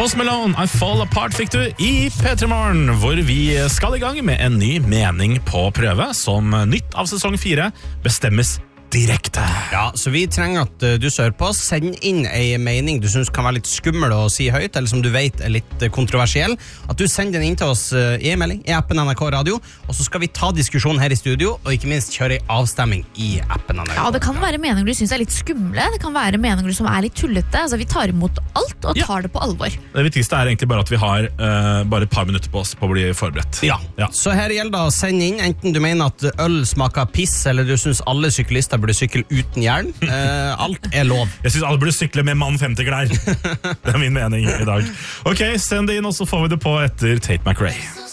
Post Malone, I Fall Apart fikk du i P3 Morgen, hvor vi skal i gang med en ny mening på prøve, som nytt av sesong 4 bestemmes direkte. Ja, så vi trenger at du søker på. Send inn en mening du synes kan være litt skummel å si høyt, eller som du vet er litt kontroversiell. At du sender den inn til oss i e-melding i appen NRK Radio, og så skal vi ta diskusjonen her i studio, og ikke minst kjøre en avstemming i appen NRK. Ja, det kan være meninger du synes er litt skumle, det kan være meninger som er litt tullete. Altså, vi tar imot alt og tar det på alvor. Det viktigste er egentlig bare at vi har bare et par minutter på oss på å bli forberedt. Ja. Så her gjelder det å sende inn, enten du mener at øl smaker piss, eller du synes alle syklister burde sykle uten hjelm. Alt er lov. Jeg synes alle burde sykle med mann 50-klær. Det er min mening i dag. Ok, send det inn, og så får vi det på etter Tate McRae.